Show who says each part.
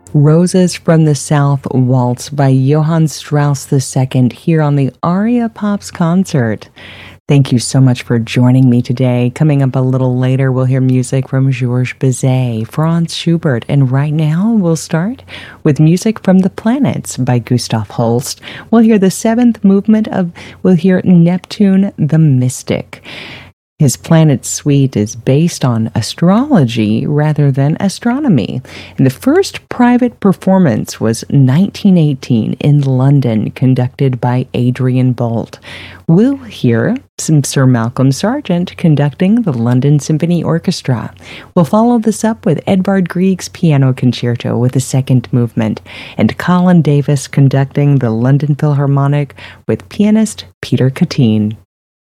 Speaker 1: Roses from the South Waltz by Johann Strauss II here on the Aria Pops concert. Thank you so much for joining me today. Coming up a little later, we'll hear music from Georges Bizet, Franz Schubert, and right now we'll start with music from The Planets by Gustav Holst. We'll hear the seventh movement we'll hear Neptune the Mystic. His Planet Suite is based on astrology rather than astronomy. And the first private performance was 1918 in London, conducted by Adrian Boult. We'll hear Sir Malcolm Sargent conducting the London Symphony Orchestra. We'll follow this up with Edvard Grieg's Piano Concerto with the second movement, and Colin Davis conducting the London Philharmonic with pianist Peter Katine.